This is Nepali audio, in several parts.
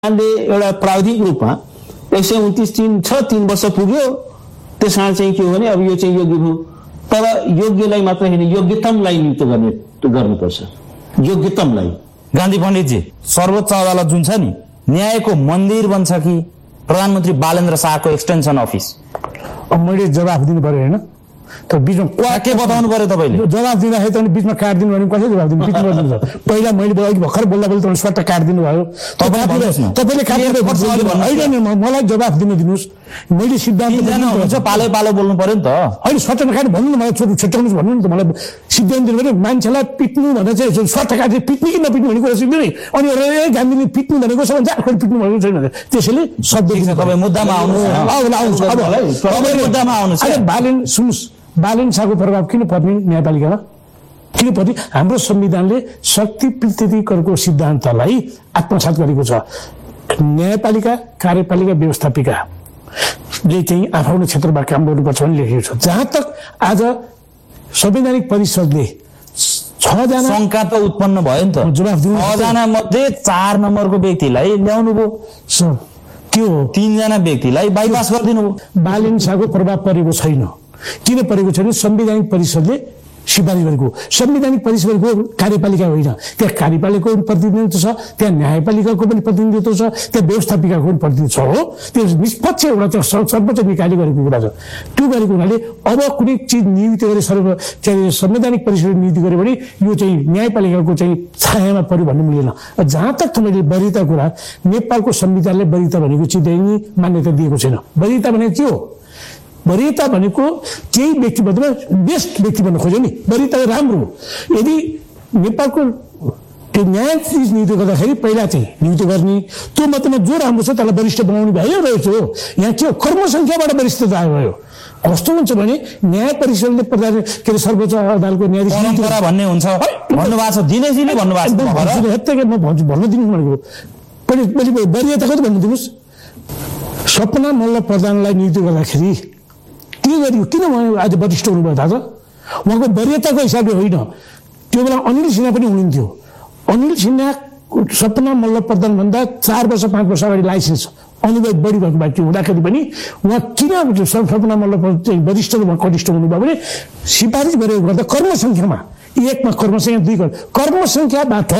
एउटा प्राविधिक रूपमा 129 दिन छ, 3 वर्ष पुग्यो। त्यसमा चाहिँ के हो भने अब यो चाहिँ योग्य भयो, तर योग्यलाई मात्र होइन, योग्यतमलाई नियुक्त गर्नुपर्छ, योग्यतमलाई। गान्धी पण्डितजी, सर्वोच्च अदालत जुन छ नि, न्यायको मन्दिर बन्छ कि प्रधानमन्त्री बालेन्द्र शाहको एक्सटेन्सन अफिस? अब मैले जवाफ दिनु पर्यो होइन, तर बिचमा के बताउनु पर्यो तपाईँले? जवाफ दिँदाखेरि त बिचमा काटिदिनु भने कसरी जवाफ दिनु? बिचमा गर्नु छ। पहिला मैले अघि भर्खर बोल्दा तपाईँ स्वत काटिदिनु भयो। तपाईँले काटिदिनु मलाई जवाफ दिनुहोस्। मैले सिद्धान्त हुन्छ, पालो पालो बोल्नु पर्यो नि त। अहिले स्वत काट्नु भन्नु न, मलाई छुट्याउनुहोस् भन्नु नि त। मलाई सिद्धान्त दिनु भने मान्छेलाई पिट्नु भनेर चाहिँ स्वत काटेर पिट्ने कि नपिट्नु भन्ने कुरा सिक्नु नि। अनि गान्धीले पिट्नु भनेको छ भने झारखण्ड पिट्नु भनेको छैन। त्यसैले शब्द तपाईँ मुद्दामा आउनुहोस्। बालेन सुन्नुहोस्, बालेन शाहको प्रभाव किन पर्ने न्यायपालिकामा? किन पर्ने? हाम्रो संविधानले शक्ति पृथकीकरणको सिद्धान्तलाई आत्मसात गरेको छ। न्यायपालिका, कार्यपालिका, व्यवस्थापिकाले चाहिँ आफ्नो क्षेत्रमा काम गर्नुपर्छ भन्ने लेखेको छ। जहाँ तक आज संवैधानिक परिषदले 6 जना शङ्का त उत्पन्न भयो नि त। जवाफ दिनु 6 जना मध्ये 4 नम्बरको व्यक्तिलाई ल्याउनु भयो। के हो? 3 जना व्यक्तिलाई बाइपास गरिदिनु भयो। बालेन शाहको प्रभाव परेको छैन। किन परेको छैन? संवैधानिक परिषदले सिफारिस गरेको। संवैधानिक परिषदको कार्यपालिका होइन, त्यहाँ कार्यपालिकाको प्रतिनिधित्व छ, त्यहाँ न्यायपालिकाको पनि प्रतिनिधित्व छ, त्यहाँ व्यवस्थापिकाको पनि प्रतिनिधित्व छ। हो, त्यो निष्पक्ष एउटा सर्वोच्च निकायले गरेको कुरा छ। त्यो गरेको हुनाले अब कुनै चिज नियुक्त गरे संवैधानिक परिषदले नियुक्त गर्यो भने यो चाहिँ न्यायपालिकाको चाहिँ छायामा पर्यो भन्नु मिलेन। जहाँ तक मैले वरियता कुरा, नेपालको संविधानले वरियता भनेको चिज मान्यता दिएको छैन। वरियता भनेको के हो? वरियता भनेको केही व्यक्तित्वमा बेस्ट व्यक्ति बन्न खोज्यो नि, वरियता राम्रो हो। यदि नेपालको त्यो न्यायाधीश नियुक्त गर्दाखेरि पहिला चाहिँ नियुक्त गर्ने, त्यो मतमा जो राम्रो छ त्यसलाई वरिष्ठ बनाउने भयो रहेछ। हो, यहाँ के हो? कर्मसङ्ख्याबाट वरिष्ठता भयो। कस्तो हुन्छ भने न्याय परिषदले प्रधान के अरे सर्वोच्च अदालतको न्यायाधीश भन्ने हुन्छ भन्नुभएको छ, दिनेशजीले भन्नुभएको छ। म भन्छु, भन्न दिनु भनेको मैले वरियताको त भन्नु दिनुहोस्। सपना मल्ल प्रधानलाई नियुक्त गर्दाखेरि के गरियो? किन आज वरिष्ठ हुनुभयो थाहा छ? उहाँको वरियताको हिसाबले होइन। त्यो बेला अनिल सिन्हा पनि हुनुहुन्थ्यो। अनिल सिन्हा सपना मल्ल प्रधानभन्दा 4 वर्ष 5 वर्ष अगाडि लाइसेन्स अनुभव बढी भएको व्यक्ति हुँदाखेरि पनि उहाँ किन सपना मल्ल वरिष्ठ कनिष्ठ हुनुभयो भने सिफारिस गरेको गर्दा कर्मसङ्ख्यामा 1 मा कर्मसङ्ख्या 2 कर्मसङ्ख्याबाट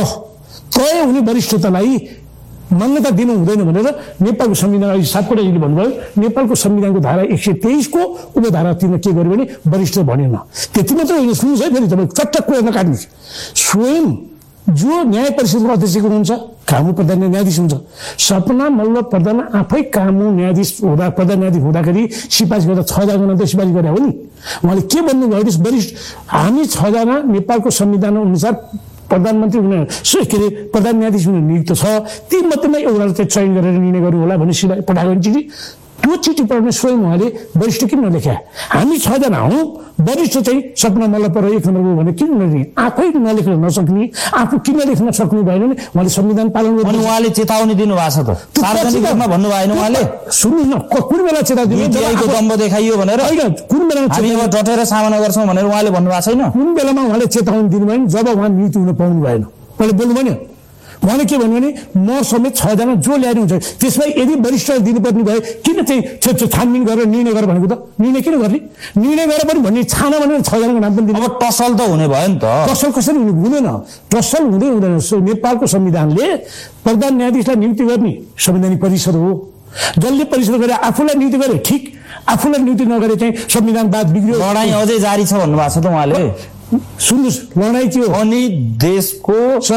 तय हुने वरिष्ठतालाई मान्यता दिनु हुँदैन भनेर नेपालको संविधान सापकोटाजीले भन्नुभयो। नेपालको संविधानको धारा 123 को उपधारा 3 के गर्यो भने वरिष्ठ भनेन। त्यति मात्र होइन, सुन्नुहोस् है, फेरि तपाईँ चट्टक कुरा नकाट्नुहोस्। स्वयं जो न्याय परिषदको अध्यक्ष हुनुहुन्छ कानून प्रधान न्यायाधीश हुन्छ। सपना मल्ल प्रधान आफै कानून न्यायाधीश हुँदा प्रधान न्यायाधीश हुँदाखेरि सिफारिस गर्दा 6 जना त सिफारिस गरे हो नि। उहाँले के भन्नुभयो? वरिष्ठ हामी 6 जना नेपालको संविधान अनुसार प्रधानमन्त्री हुने के अरे प्रधान न्यायाधीश हुने नियुक्त छ, ती मध्येमा एउटा चाहिँ चयन गरेर निर्णय गर्नु होला भन्ने पठाएको चिठी। त्यो चिठी पढ्ने स्वयं उहाँले वरिष्ठ किन नलेख्या? हामी 6 जना हौँ, वरिष्ठ चाहिँ सपना मल्ल पर 1 नम्बरको भने किन नलेख्ने? आफै नलेख्न नसक्ने, आफू किन लेख्न सक्नु भएन भने उहाँले संविधान पालन गर्नु। उहाँले चेतावनी दिनुभएको छ त, सार्वजनिक रूपमा भन्नु भएन उहाँले? सुन्नु न, कुन बेला चेतावनी दम्ब देखाइयो भनेर? कुन बेला हामी अब डटेर सामना गर्छौँ भनेर उहाँले भन्नुभएको छैन? कुन बेलामा उहाँले चेतावनी दिनु भएन? जब उहाँ नियुक्त हुन पाउनु भएन। उहाँले बोल्नु भएन। उहाँले के भन्यो भने म समेत 6 जना जो ल्याएर हुन्छ, त्यसमा यदि वरिष्ठ दिनुपर्ने भए किन चाहिँ छानबिन गरेर निर्णय गर भनेको त? निर्णय किन गर्ने? निर्णय गरेर पनि भन्ने छाना भनेर 6 जनाको नाम पनि दिनु। अब टसल त हुने भयो नि त। टसल कसरी हुँदैन? टसल हुँदैन। नेपालको संविधानले प्रधान न्यायाधीशलाई नियुक्ति गर्ने संवैधानिक परिषद हो। जसले परिषद गरे आफूलाई नियुक्ति गरे ठिक, आफूलाई नियुक्ति नगरे चाहिँ संविधानवाद बिग्रियो। लडाइँ अझै जारी छ भन्नुभएको छ त उहाँले। सुन्नुहोस्, लडाइँ के हो? अनि देशको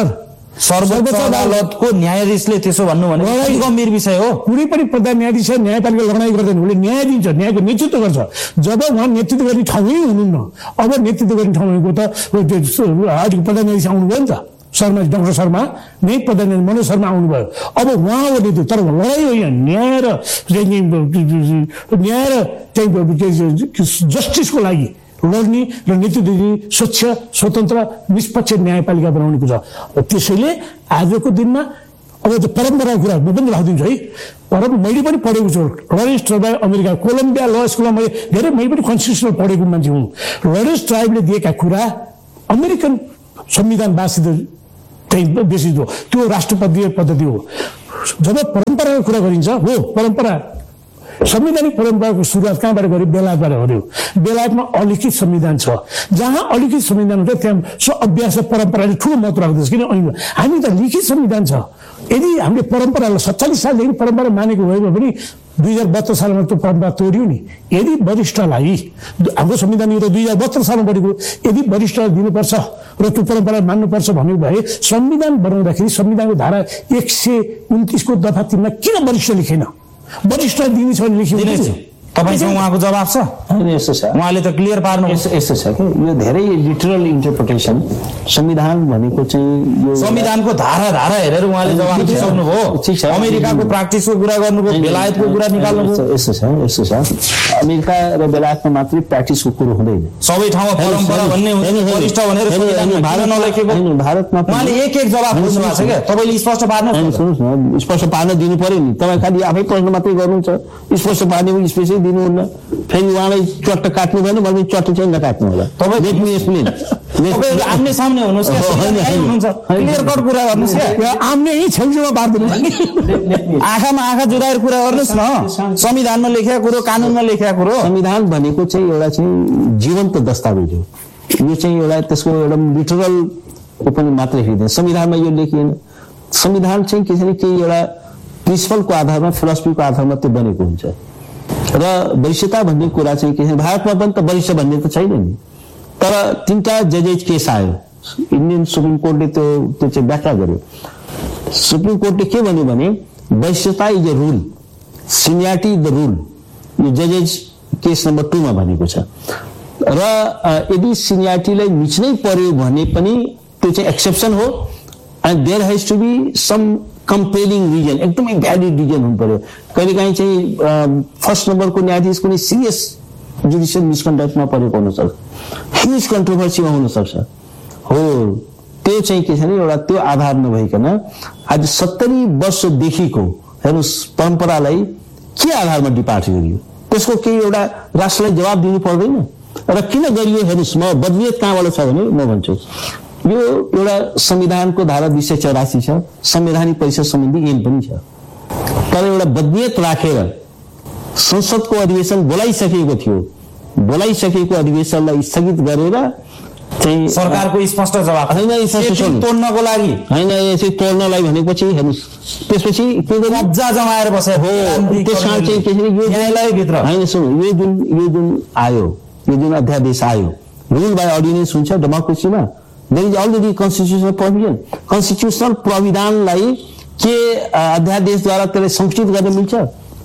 सर्वोच्च अदालतको न्यायाधीशले त्यसो भन्नु भने गम्भीर विषय हो। कुनै पनि प्रधान न्यायाधीश न्यायपालिका लडाइँ गर्दैन, उसले न्याय दिन्छ, न्यायको नेतृत्व गर्छ। जब उहाँ नेतृत्व गर्ने ठाउँमै हुनुहुन्न, अब नेतृत्व गर्ने ठाउँ भनेको त अहिलेको प्रधान न्यायाधीश आउनुभयो नि त, शर्मा, डाक्टर शर्मा नै प्रधान न्यायाधीश मनोज शर्मा आउनुभयो। अब उहाँ हो नेतृत्व, तर लडाइँ होइन, न्याय र जस्टिसको लागि लड्ने र नेतृत्व दिने स्वच्छ, स्वतन्त्र, निष्पक्ष न्यायपालिका बनाउनेको छ। त्यसैले आजको दिनमा अब त्यो परम्पराको कुरा म पनि राखिदिन्छु है। मैले पनि पढेको छु, लरेन्स ट्राइब अमेरिका कोलम्बिया ल स्कुलमा मैले पनि कन्स्टिट्युसनल पढेको मान्छे हुँ। लरेन्स ट्राइबले दिएका कुरा अमेरिकन संविधानवासीले त्यही बेसिस हो, त्यो राष्ट्रपतीय पद्धति हो। जब परम्पराको कुरा गरिन्छ हो, परम्परा संवैधानिक परम्पराको सुरुवात कहाँबाट गर्यो? बेलायतबाट गर्यो। बेलायतमा अलिखित संविधान छ, जहाँ अलिखित संविधान हुन्छ त्यहाँ अभ्यास परम्पराले ठुलो महत्त्व राख्दछ। किन हामी त लिखित संविधान छ, यदि हामीले परम्परालाई 47 सालदेखि परम्परा मानेको भयो भने 2072 सालमा त्यो परम्परा तोड्यो नि। यदि वरिष्ठलाई, हाम्रो संविधान यो त 2072 सालमा बनेको, यदि वरिष्ठलाई दिनुपर्छ र त्यो परम्परा मान्नुपर्छ भनेको भए संविधान बनाउँदाखेरि संविधानको धारा 129 को दफा 3 मा किन वरिष्ठ लेखेन? वरिष्ठ दिने छ भने लेखिदिनु। तपाईसँग उहाँको जवाब छ? होइन, यस्तो छ, उहाँले त क्लियर पार्नु। यस्तो छ कि यो धेरै लिटरल इन्टरप्रिटेसन। संविधान भनेको चाहिँ यो संविधानको धारा हेरेर उहाँले जवाब दिइसक्नुभयो। अमेरिकाको प्र्याक्टिसको कुरा गर्नुभयो, बेलायतको कुरा निकाल्नुभयो। यस्तो छ, अमेरिका र बेलायतमा मात्रै प्र्याक्टिसको कुरो हुँदैन, सबै ठाउँमा परम्परा भन्ने हुन्छ, वरिष्ठ भनेर भारत नलेखेको। भारतमा उहाँले एक जवाब खोज्नु भएको छ क्या, तपाईँले स्पष्ट पार्नु। सुन्नुहोस् न, स्पष्ट पार्न दिनु पर्यो नि। तपाईँ खालि आफै प्रश्न मात्रै गर्नुहुन्छ, स्पष्ट पार्ने स्पेसली दिनुहुन्न। फेरि उहाँलाई चट्ट काट्नु भएन, भने चट्ट चाहिँ नकाट्नु होला। आम्ने सामने हुनुहोस्, क्लियर कट कुरा गर्नुहोस् क्या, आम्ने छेउछेउमा पार्दैन, आँखामा आँखा जुराएर कुरा गर्नुहोस् न। संविधानमा लेखेको कुरो, कानुनमा लेखेको कुरो। संविधान भनेको चाहिँ एउटा चाहिँ जीवन्त दस्तावेज हो। यो चाहिँ एउटा त्यसको एउटा लिटरल पनि मात्रै हेर्दैन। संविधानमा यो लेखिएन। संविधान चाहिँ के छ भने केही एउटा प्रिन्सिपलको आधारमा, फिलोसफीको आधारमा त्यो बनेको हुन्छ। र वरिष्ठता भन्ने कुरा चाहिँ के छ, भारतमा पनि त वरिष्ठ भन्ने त छैन नि। तर 3टा जजेज केस आयो, इन्डियन सुप्रिम कोर्टले त्यो चाहिँ व्याख्या गर्यो। सुप्रिम कोर्टले के भन्यो भने वरिष्ठता is a rule, seniority the rule. यो जजेज केस नम्बर 2 मा भनेको छ। र यदि सिनियरिटीलाई मिच्नै पर्यो भने पनि त्यो चाहिँ एक्सेप्सन हो, and there has to be some compelling reason, एकदमै भ्यालिड रिजन हुनु पर्यो। कहिलेकाहीँ चाहिँ फर्स्ट नम्बरको न्यायाधीश कुनै सिरियस जुडिसियल मिसकन्डक्टमा परेको हुनसक्छ, ह्युज कन्ट्रोभर्सीमा हुनसक्छ हो। त्यो चाहिँ के छ भने एउटा त्यो आधार नभइकन आज 70 वर्षदेखिको हेर्नुहोस् परम्परालाई के आधारमा डिपार्ट गरियो, त्यसको केही एउटा राष्ट्रलाई जवाब दिनु पर्दैन। र किन गरियो हेर्नुहोस्, म बदलियत कहाँबाट छ भने म भन्छु, यो एउटा संविधानको धारा 284 छ, संवैधानिक परिषद सम्बन्धी ऐन पनि छ। तर एउटा बदनियत राखेर संसदको अधिवेशन बोलाइसकेको थियो, बोलाइसकेको अधिवेशनलाई स्थगित गरेर चाहिँ सरकारको स्पष्ट जवाब होइन, तोड्नको लागि होइन, यसरी तोड्नलाई भनेपछि हेर्नुहोस्, त्यसपछि के गर्नु, कब्जा जमाएर बसे हो। त्यसमा चाहिँ के छ यो न्यायालयभित्र होइन, सुन्नु, यो जुन आयो, यो जुन अध्यादेश आयो, रुल बाई अर्डिनेन्स हुन्छ डेमोक्रेसीमा। There is already constitutional provision. Constitutional प्राविधानलाई के अध्यादेशद्वारा त्यसलाई संशोधित गर्न मिल्छ,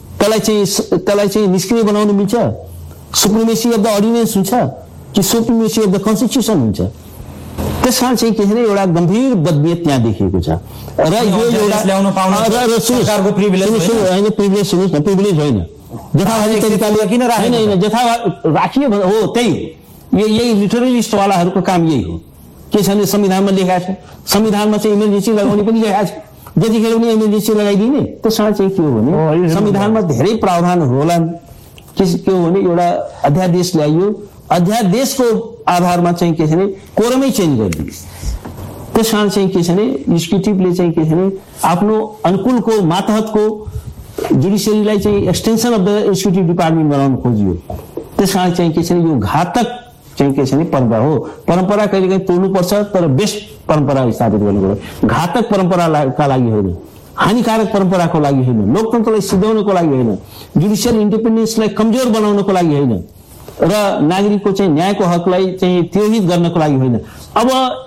त्यसलाई चाहिँ निष्क्रिय बनाउन मिल्छ? सुप्रिमेसी अफ द अर्डिनेन्स हुन्छ कि सुप्रिमेसी अफ द कन्स्टिट्युसन हुन्छ? त्यसमा चाहिँ के छ भने एउटा गम्भीर बदनियत त्यहाँ देखिएको छ। र यो एउटा सरकारको प्रिभिलेज होइन, प्रिभिलेज सुन्नुहोस् न, प्रिभिलेज होइन, जथाभावी तरिकाले किन राखेन, जथा राखियो हो त्यही, यही लिटरलिस्टवालाहरूको काम यही हो। के छ भने संविधानमा लेखाएको छ, संविधानमा चाहिँ इमर्जेन्सी लगाउने पनि लेखाएको छ, जतिखेर पनि इमर्जेन्सी लगाइदिने। त्यसमा चाहिँ के हो भने संविधानमा धेरै प्रावधानहरू होलान्। के हो भने एउटा अध्यादेश ल्याइयो, अध्यादेशको आधारमा चाहिँ के छ भने कोरमै चेन्ज गरिदियो। त्यसमा चाहिँ के छ भने एक्जिक्युटिभले चाहिँ के छ भने आफ्नो अनुकूलको मातहतको जुडिसियरीलाई चाहिँ extension of the executive department बनाउन खोजियो। त्यसमा चाहिँ के छ भने यो घातक चाहिँ के छ भने परम्परा हो। परम्परा कहिलेकाहीँ तोड्नुपर्छ, तर बेस्ट परम्परा स्थापित गर्नुपर्छ। घातक परम्पराका लागि होइन, हानिकारक परम्पराको लागि होइन, लोकतन्त्रलाई सिद्ध्याउनको लागि होइन, जुडिसियल इन्डिपेन्डेन्सलाई कमजोर बनाउनको लागि होइन, र नागरिकको चाहिँ न्यायको हकलाई चाहिँ तिरोहित गर्नको लागि होइन। अब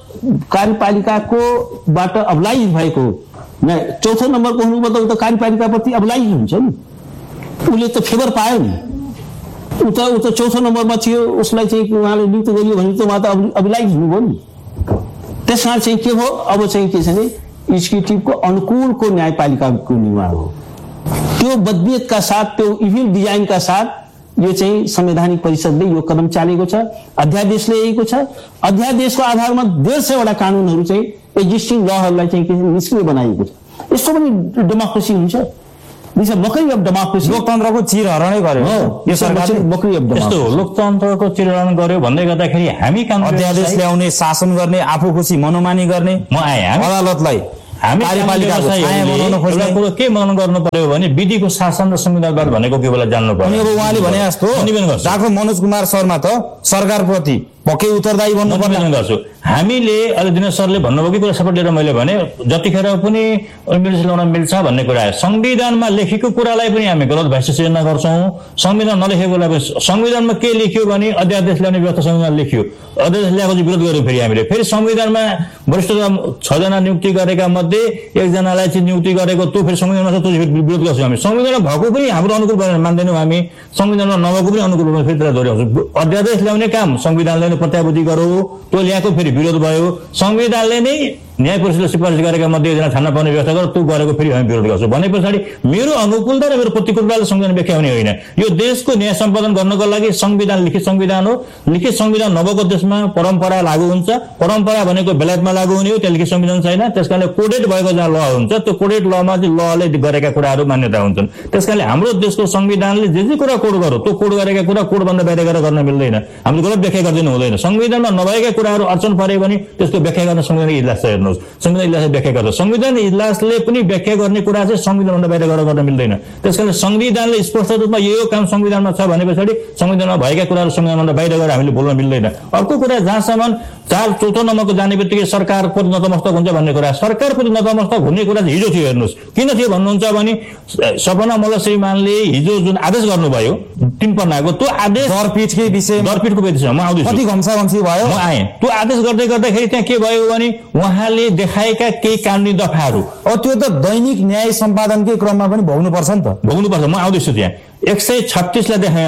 कार्यपालिकाकोबाट अब्लाइज भएको चौथो नम्बरको हुनु मतलब त कार्यपालिकाप्रति अब्लाइज हुन्छ नि, उसले त फेभर पायो नि। उता चौथो नम्बरमा थियो, उसलाई चाहिँ उहाँले नियुक्त गरियो भने त उहाँ त अब्लाइज हुनुभयो नि। त्यसमा चाहिँ के हो, अब चाहिँ के छ भने एक्जिक्युटिभको अनुकूलको न्यायपालिकाको निर्माण हो। त्यो बदनियतका साथ, त्यो इभिल डिजाइनका साथ यो चाहिँ संवैधानिक परिषदले यो कदम चालेको छ, अध्यादेशले ल्याएको छ। अध्यादेशको आधारमा 150 वटा कानुनहरू चाहिँ एक्जिस्टिङ लहरूलाई चाहिँ के निष्क्रिय बनाइएको छ। यस्तो पनि डेमोक्रेसी हुन्छ? दिस इज मकरी अफ डेमोक्रेसी। लोकतन्त्रको चिरहरणै गर्यो यो सरकारले मकरी अफ यस्तो डेमोक्रेसी। लोकतन्त्रको चिरहरण गर्यो भन्दै गर्दाखेरि हामी अध्यादेश ल्याउने, शासन गर्ने, आफू खुसी मनोमानी गर्ने, म आएँ हामी अदालतलाई हामी कार्यपालिकाको छाया बनाउन खोज्ने। एउटा कुरो के मन गर्नु पर्यो भने विधिको शासन र संविधानवाद भनेको के बेला जान्नु अनि अब पर्यो। उहाँले भने जस्तो डाक्टर मनोज कुमार शर्मा त सरकारप्रति पक्कै उत्तरदायी बन्नुपर्ने। गर्छु हामीले अहिले दिनेश सरले भन्नुभयो कि कुरा सपोर्ट लिएर मैले भने जतिखेर पनि एम्बुलेन्स ल्याउन मिल्छ भन्ने कुरा आयो। संविधानमा लेखेको कुरालाई पनि हामी गलत भाषा सिर्जना गर्छौँ। संविधान नलेखेकोलाई पनि संविधानमा के लेख्यो भने अध्यादेश ल्याउने व्यवस्था संविधान लेख्यो, अध्यादेश ल्याएको चाहिँ विरोध गर्यो। फेरि हामीले फेरि संविधानमा वरिष्ठ 6 जना नियुक्ति गरेका मध्ये 1 जनालाई चाहिँ नियुक्ति गरेको त्यो फेरि संविधानमा छ, त्यो विरोध गर्छौँ हामी। संविधानमा भएको पनि हाम्रो अनुकूल मान्दैनौँ हामी, संविधानमा नभएको पनि अनुकूल फेरि त्यसलाई दोहोऱ्याउँछौँ। अध्यादेश ल्याउने काम संविधानले प्रत्याभूति गरौँ, त्यो ल्याएको फेरि विरोध भयो। संविधानले नै न्याय परिषदले सिफारिस गरेका मध्ये 1 जना छान्न पाउने व्यवस्था गर्यो, त्यो गरेको फेरि हामी विरोध गर्छौँ। भने पछाडि मेरो अनुकूलता र मेरो प्रतिकूलताले संविधान व्याख्या हुने होइन। यो देशको न्याय सम्पादन गर्नको लागि संविधान लिखित संविधान हो। लिखित संविधान नभएको देशमा परम्परा लागू हुन्छ। परम्परा भनेको बेलायतमा लागू हुने हो, त्यहाँ लिखित संविधान छैन। त्यसकारणले कोडेड भएको जहाँ ल हुन्छ, त्यो कोडेड लमा चाहिँ लले गरेका कुराहरू मान्यता हुन्छन्। त्यसकारणले हाम्रो देशको संविधानले जे कुरा कोड गर्यो त्यो कोड गरेका कुरा कोडभन्दा बाहिर गरेर गर्न मिल्दैन। हामीले गलत व्याख्या गरिदिनु हुँदैन। संविधानमा नभएका कुराहरू अडचन परे भने त्यसको व्याख्या गर्न संविधान इजलास छ। हेर्नुहोस्, संविधान इजलासले व्याख्या गर्छ। संविधान इजलासले पनि व्याख्या गर्ने कुरा चाहिँ संविधानभन्दा बाहिर गरेर गर्न मिल्दैन। त्यसकारणले संविधानले स्पष्ट रूपमा यो काम संविधानमा छ भने पछाडि संविधानमा भएका कुराहरू संविधानभन्दा बाहिर गएर हामीले बोल्न मिल्दैन। अर्को कुरा जहाँसम्म 4-4 नम्बरको जाने बित्तिकै सरकारप्रति नतमस्तक हुन्छ भन्ने कुरा, सरकारप्रति नतमस्तक हुने कुरा हिजो थियो। हेर्नुहोस् किन थियो भन्नुहुन्छ भने सपना मल्ल श्रीमानले हिजो जुन आदेश गर्नुभयो 3 पन्नाको, त्यो आदेश दरपीठकै विषयमा म आउँदैछु, कति घम्साघम्सी भयो। म आएँ त्यो आदेश गर्दै गर्दाखेरि त्यहाँ के भयो भने उहाँले देखाएका केही कानुनी दफाहरू त्यो त दैनिक न्याय सम्पादनकै क्रममा पनि भोग्नुपर्छ नि त। भोग्नुपर्छ। म आउँदैछु त्यहाँ 136 लाई देखाएँ।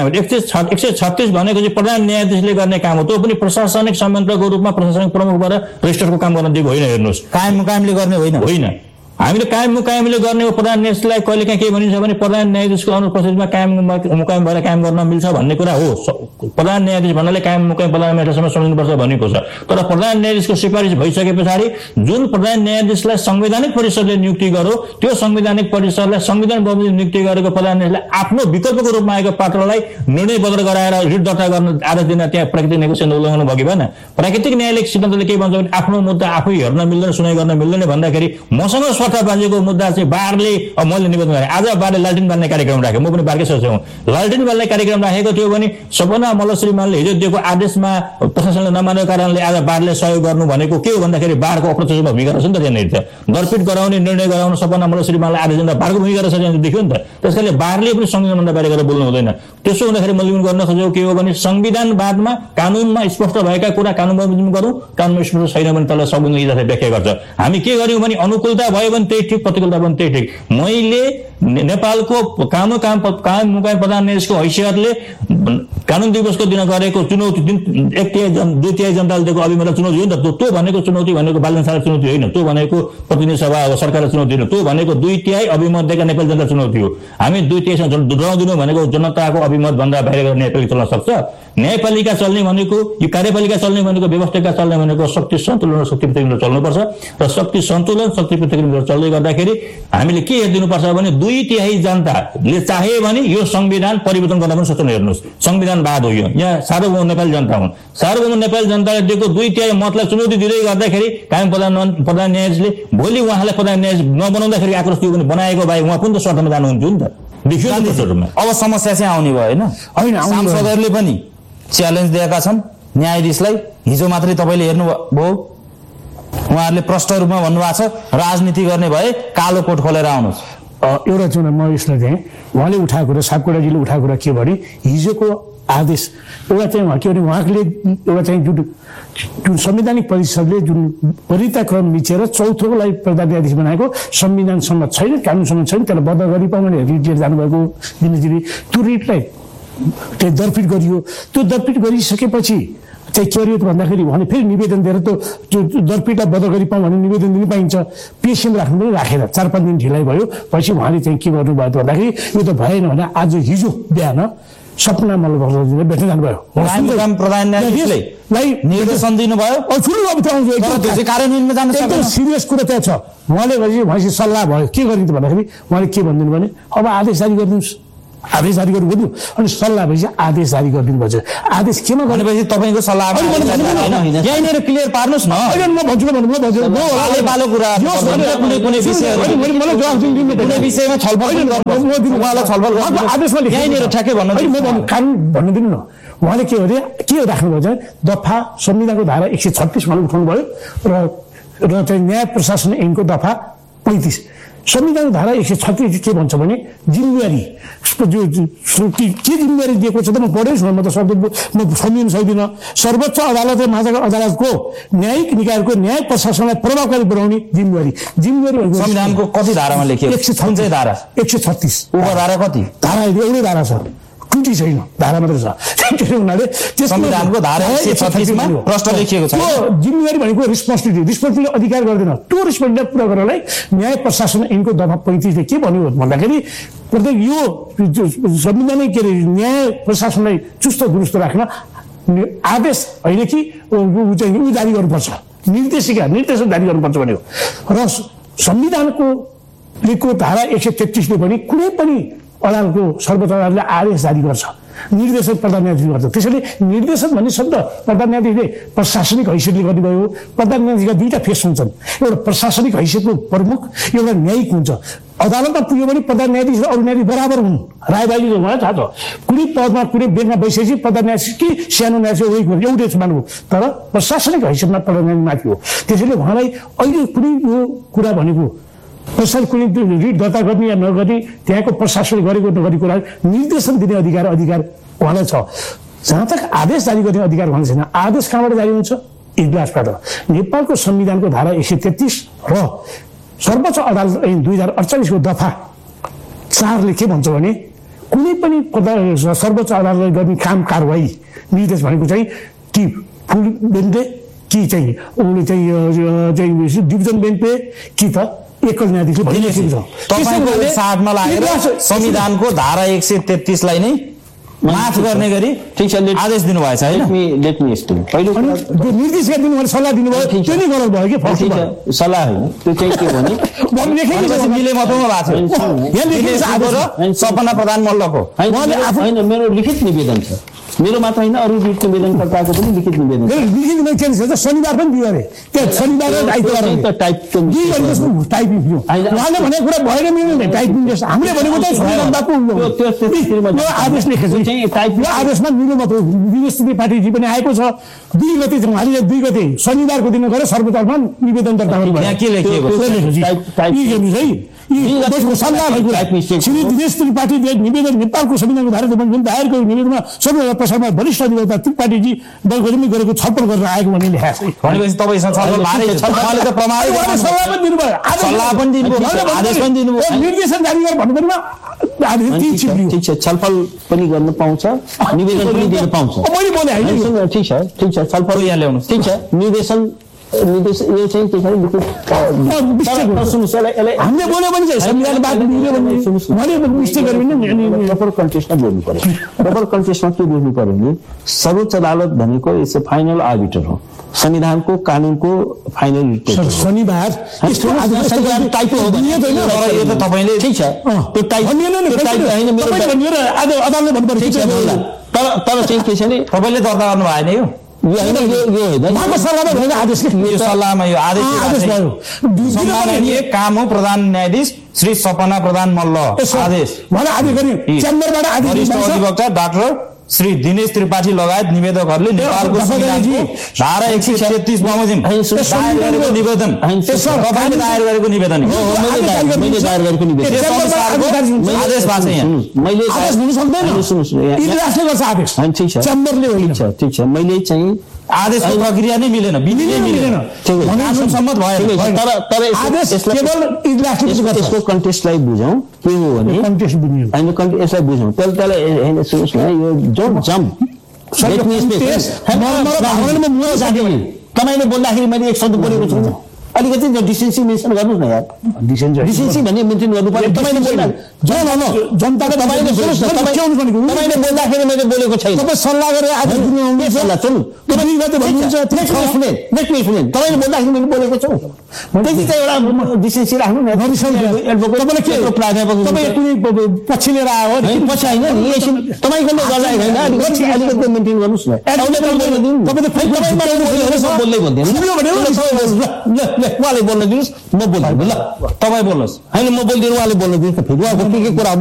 136 भनेको चाहिँ प्रधान न्यायाधीशले गर्ने काम हो। त्यो पनि प्रशासनिक संयन्त्रको रूपमा प्रशासनिक प्रमुखबाट रजिस्टरको काम गर्न दिएको होइन। हेर्नुहोस्, कायम मुकायमले गर्ने होइन। हामीले कायम मुकायमले गर्ने हो। प्रधान न्यायाधीशलाई कहिले काहीँ के भनिन्छ भने प्रधान न्यायाधीशको अनुपस्थितिमा कायम मुकायम भएर कायम गर्न मिल्छ भन्ने कुरा हो। प्रधान न्यायाधीश भन्नाले कायम मुकायम प्रधान न्यायाधीशसँग सम्झिनुपर्छ भनेको छ। तर प्रधान न्यायाधीशको सिफारिस भइसके पछाडि जुन प्रधान न्यायाधीशलाई संवैधानिक परिषदले नियुक्ति गर्यो, त्यो संवैधानिक परिषदलाई संविधान बमोजिम नियुक्ति गरेको प्रधान न्यायाधीशले आफ्नो विकल्पको रूपमा आएको पात्रलाई निर्णय बदल गराएर रिट दर्ता गर्न आदेश दिन त्यहाँ प्राकृतिक नेगोसिएसन उल्लङ्घन भयो कि भएन। प्राकृतिक न्यायालयिक सिद्धान्तले के भन्छ भने आफ्नो मुद्दा आफै हेर्न मिल्दैन, सुनाइ गर्न मिल्दैन भन्दाखेरि मसँग स्वार्थ बाँझेको मुद्दा चाहिँ बारले मैले निवेदन गरेँ। आज बारले लालटिन बाल्ने कार्यक्रम राख्यो, म पनि बारकै सदस्य हुँ। लालटिन बाल्ने कार्यक्रम राखेको थियो भने सपना मल्ल श्रीमानले हिजो दिएको आदेशमा प्रशासनले नमानेको कारणले आज बारले सहयोग गर्नु भनेको के हो भन्दाखेरि बारको अप्रत्यक्ष भूमिका रहेछ नि त। त्यहाँनिर त दरपीठ गराउने निर्णय गराउन सपना मल्ल श्रीमानलाई आदेश दिँदा बारको भूमिका रहेछ त्यहाँ देखियो नि त। त्यसकारणले बारले पनि संविधानभन्दा बाहिर गएर बोल्नु हुँदैन। त्यसो हुँदाखेरि मैले गर्न खोजेको के हो भने संविधानवादमा कानुनमा स्पष्ट भएका कुरा कानुन बमोजिम गरौँ, कानुनमा स्पष्ट छैन भने त्यसलाई संविधान इजलासले व्याख्या गर्छ। हामी के गर्यौँ भने अनुकूलता भयो भने त्यही ठिक, प्रतिकूलता पनि त्यही ठिक। मैले नेपालको कायम मुकायम प्रधान न्यायाधीशको हैसियतले कानुन दिवसको दिन गरेको चुनौती 1/3 जनताले दिएको अभिमतलाई चुनौती हो नि त। त्यो भनेको चुनौती भनेको बालनसार चुनौती होइन, त्यो भनेको प्रतिनिधि सभा सरकारलाई चुनौती होइन, त्यो भनेको 2/3 अभिमत दिएका नेपाली जनता चुनौती हो। हामी 2/3 दिनु भनेको जनताको अभिमत भन्दा बाहिर गएर न्यायपालिका चल्न सक्छ। न्यायपालिका चल्ने भनेको यो कार्यपालिका चल्ने भनेको व्यवस्थाका चल्ने भनेको शक्ति सन्तुलन र शक्ति प्रतिनिधित्व चल्नुपर्छ। र शक्ति सन्तुलन शक्ति प्रतिनिधित्व चल्दै गर्दाखेरि हामीले के हेरिदिनुपर्छ भने 2/3 जनताले चाहे भने यो संविधान परिवर्तन गर्न पनि सक्छन्। हेर्नुहोस्, संविधानवाद हो यो। यहाँ सार्वभौम नेपाली जनता हुन्। सार्वभौम नेपाली जनताले दिएको 2/3 मतलाई चुनौती दिँदै गर्दाखेरि कायम प्रधान न्यायाधीशले भोलि उहाँलाई प्रधान न्यायाधीश नबनाउँदाखेरि आक्रोश दियो भने बनाएको भए उहाँ पनि त स्वार्थमा जानुहुन्थ्यो नि त। देखियो नि। अब समस्या चाहिँ आउने भयो होइन। सांसदहरूले पनि च्यालेन्ज दिएका छन् न्यायाधीशलाई। हिजो मात्रै तपाईँले हेर्नुभयो, उहाँहरूले प्रष्ट रूपमा भन्नुभएको छ राजनीति गर्ने भए कालो कोट खोलेर आउनुहोस्। एउटा चाहिँ म यसलाई चाहिँ उहाँले उठाएको र सापकोटाजीले उठाएको कुरा के भने हिजोको आदेश एउटा चाहिँ के भने उहाँले एउटा चाहिँ जुन संवैधानिक परिषदले जुन वरिताक्रम मिचेर चौथोलाई प्रधान न्यायाधीश बनाएको संविधान सम्मत छैन, कानुन सम्मत छैन, त्यसलाई बदल गरी पाउने रिट लिएर जानुभएको दिनजीले त्यो रिटलाई त्यही दरपीठ गरियो। त्यो दरपीठ गरिसकेपछि चाहिँ के गरियो भन्दाखेरि उहाँले फेरि निवेदन दिएर त्यो दरपीठलाई बदल गरी पाउँ भने निवेदन दिनु पाइन्छ। पेसेन्ट राख्नु पनि राखेर 4-5 दिन ढिलाइ भयो। पछि उहाँले चाहिँ के गर्नुभयो भन्दाखेरि यो त भएन भने आज हिजो बिहान सपना मल्लप्रसादले भेट्न जानुभयो कायम प्रधान न्यायाधीशले निर्देशन दिनुभयो कार्यान्वयनमा जान एकदम सिरियस कुरा त्यहाँ छ। उहाँले भनेपछि सल्लाह भयो के गरिन्छ भन्दाखेरि उहाँले के भनिदिनु भने अब आदेश जारी गरिदिनुहोस्, आदेश जारी गर्नु अनि सल्लाह भएपछि आदेश जारी गरिदिनु पर्छ। आदेश केमा भनेपछि तपाईँको सल्लाह यहीँनिर क्लियर पार्नुहोस् न। म भन्छु विषयमा छलफल आदेशमा यहीँनिर ठ्याक्कै कानुन भन्नु दिनु न। उहाँले के अरे के राख्नुभयो भने दफा संविधानको धारा 136 मा उठाउनु भयो र चाहिँ न्याय प्रशासन ऐनको दफा 35। संविधानको धारा 136 के भन्छ भने जिम्मेवारी के जिम्मेवारी दिएको छ त म पढेछु म त शब्द म सम्झिन सक्दिनँ। सर्वोच्च अदालत र माथिल्लो अदालतको न्यायिक निकायको न्याय प्रशासनलाई प्रभावकारी बनाउने जिम्मेवारी संविधानको कति धारामा लेखिएको? 136 उपधारा कति? धारा एउटै धारा छ, त्रुटि छैन, धारा मात्रै छ। हुनाले संविधानको धारा 136 मा प्रश्न लेखिएको छ जिम्मेवारी भनेको रिस्पोन्सिबिलिटी अधिकार गर्दैन। त्यो रिस्पोन्सिबिलिटी पुरा गर्नलाई न्याय प्रशासन ऐनको दफा 35 ले के भन्यो भन्दाखेरि प्रत्येक यो संविधानै के अरे न्याय प्रशासनलाई चुस्त दुरुस्त राख्न आदेश होइन कि ऊ जारी गर्नुपर्छ, निर्देशन जारी गर्नुपर्छ भन्यो। र संविधानको धारा 133 ले पनि कुनै पनि अदालतको सर्वोच्च अदालतले आदेश जारी गर्छ, निर्देशन प्रधान न्यायाधीश गर्छ। त्यसैले निर्देशन भन्ने शब्द प्रधान न्यायाधीशले प्रशासनिक हैसियतले गर्नुभयो। प्रधान न्यायाधीशका दुईटा फेस हुन्छन्, एउटा प्रशासनिक हैसियतको प्रमुख, एउटा न्यायिक हुन्छ। अदालतमा पुग्यो भने प्रधान न्यायाधीश र अरू न्यायाधीश बराबर हुन्, रायबाजी उहाँलाई थाहा छ। कुनै पदमा कुनै बेन्चमा बसेपछि प्रधान न्यायाधीश कि सानो न्यायाधीश एउटै मान्नु, तर प्रशासनिक हैसियतमा प्रधान न्यायाधीश माथि हो। त्यसैले उहाँलाई अहिले कुनै यो कुरा भनेको प्रशासन कुनै रिट दर्ता गर्ने या नगर्ने त्यहाँको प्रशासनले गरेको नगरेको कुरा निर्देशन दिने अधिकार उहाँलाई छ। जहाँ तक आदेश जारी गर्ने अधिकार उहाँलाई छैन। आदेश कहाँबाट जारी हुन्छ? इजलासबाट। नेपालको संविधानको धारा 133 र सर्वोच्च अदालत ऐन 2048 को दफा 4 ले के भन्छ भने कुनै पनि सर्वोच्च अदालतले गर्ने काम कारवाही निर्देश भनेको चाहिँ कि फुल बेन्चले कि चाहिँ उनले चाहिँ डिभिजन बेन्चले कि त एकल न्यायाधीशले भनिरहेको छ। तपाईको साथमा लागेर संविधानको धारा 133 लाई नै माफ गर्ने गरी ठीक छ आदेश दिनुभएछ हैन? Let me explain. पहिलो जो निर्देश गरिदिनु भने सल्लाह दिनुभयो त्यो नै गलत भयो कि सल्लाह होइन, त्यो चाहिँ के भने मिले मतमा भएको छ। सपना प्रधान मल्लको होइन, मेरो लिखित निवेदन छ, मेरो मात्र होइन अरू निवेदनकर्ताको पनि लिखित निवेदन छ। शनिबार पनि दियो अरे, त्यो शनिबार र आइतबार टाइपिङ उहाँले भनेको कुरा भएन मिल्दैन टाइपिङ। हामीले भनेको त संविधानको आदेश लेखेको छ, आदेशमा मिलो मत विदेशी पार्टीजी पनि आएको छ। 2 गते उहाँले 2 गते शनिबारको दिन गएर सर्वोच्चमा निवेदन दर्ता गर्नुभयो। यहाँ के लेखिएको श्री दिनेश त्रिपाठीले निवेदन नेपालको संविधानको धारा दायर गरेको निवेदनमा सर्वोच्च प्रशासनमा वरिष्ठ अधिवक्ता त्रिपाठीजी दलको गरेको छलफल गरेर आएको भन्ने लेखेको छ। भनेपछि तपाईसँग छलफल भएछ, छलफलले त प्रमाणित सल्लाह पनि दिनुभयो, सल्लाह पनि दिनुभयो, आदेश पनि दिनुभयो, निर्देशन जारी गरेर भन्नुपर्ने ठीक छ। छलफल पनि गर्न पाउँछ, निवेदन पनि दिन पाउँछ। मैले भने होइन, ठीक छ छलफल यहाँ ल्याउनु ठीक छ। निर्देशन यो चाहिँ के छ हामीले बोल्यो भने चाहिँ संविधान बात मिल्यो भने मैले मिस्टेक गरेँ भने प्रपर कन्टेस्टमा बोल्नु पर्यो। प्रपर कन्टेस्टमा के बुझ्नु पर्यो भने सर्वोच्च अदालत भनेको इट्स ए फाइनल आर्बिटर हो, संविधानको कानुनको फाइनल डिक्टेटर। शनिबार टाइप हो यो त तपाईले ठीक छ, त्यो टाइप होइन मेरो अदालतले भन्नुपर्छ। तर चाहिँ के छ भने तपाईले दर्ता गर्नु भएन यो सल्लाहमा यो आदेश सम्माननीय काम हो प्रधान न्यायाधीश श्री सपना प्रधान मल्ल आदेश वरिष्ठ अधिवक्ता डाक्टर श्री दिनेश त्रिपाठी लगायत निवेदकहरूले नेपालको संविधानको धारा 133 बमोजिम दायर गरेको निवेदन तपाईँले दायर गरेको निवेदन आदेश भएको छ। यहाँ मैले ठिक छ मैले चाहिँ आदेशको प्रक्रिया नै मिलेन, सम्मत भएन। तर यसको कन्टेस्टलाई बुझौँ के हो भने होइन यसलाई बुझौँ त्यसलाई होइन सुन्नुहोस् न यो डोन्ट जम्प। तपाईँले बोल्दाखेरि मैले एक शब्द बोलेको छु, अलिकति डिसेन्सी मेन्सन गर्नुहोस् न यार। डिसेन्सी भन्ने मेन्टेन गर्नु पर्यो। तपाईँले बोल्दा जनताको तपाईँले सुन्नुहोस् न, तपाईँले बोल्दाखेरि मैले बोलेको छैन। तपाईँ सल्लाह गरेर आज सल्लाह सुन्नु, तपाईँले बोल्दाखेरि मैले बोलेको छु। त्यति त एउटा डिसेन्सी राख्नु न। तपाईँले के प्राध्यापक तपाईँ कुनै पछि लिएर आयो पछि होइन नि, एकछिन तपाईँको गर्दा होइन, अलिकति मेन्टेन गर्नुहोस् न। बोल्दै भन्दैन उहाँले बोल्न दिनुहोस्, म बोल्दिनँ। ल तपाईँ बोल्नुहोस्, होइन म बोल्दिनँ, उहाँले बोल्न दिनुहोस् न। फेरि उहाँको के कुरा